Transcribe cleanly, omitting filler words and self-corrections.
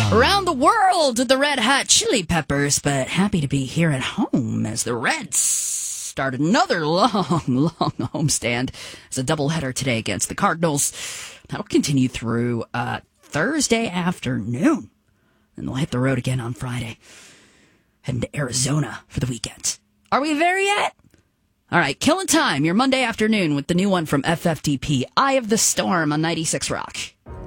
Around the world, the Red Hot Chili Peppers, but happy to be here at home as the Reds start another long homestand as a doubleheader today against the Cardinals. That'll continue through Thursday afternoon, and they'll hit the road again on Friday, heading to Arizona for the weekend. Are we there yet? All right, killing time, your Monday afternoon with the new one from FFDP, Eye of the Storm on 96 Rock.